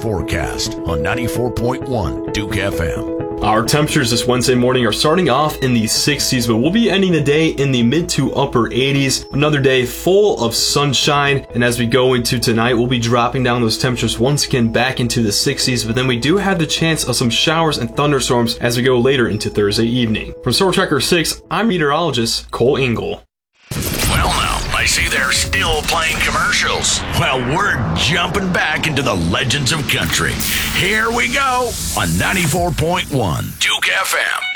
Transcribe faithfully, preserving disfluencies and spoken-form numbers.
forecast on ninety-four point one Duke F M. Our temperatures this Wednesday morning are starting off in the sixties, but we'll be ending the day in the mid to upper eighties. Another day full of sunshine, and as we go into tonight, we'll be dropping down those temperatures once again back into the sixties, but then we do have the chance of some showers and thunderstorms as we go later into Thursday evening. From Storm Tracker six, I'm meteorologist Cole Engel. Well, now, I see they're still playing commercials. Well, we're jumping back into the legends of country. Here we go on ninety-four point one Duke F M.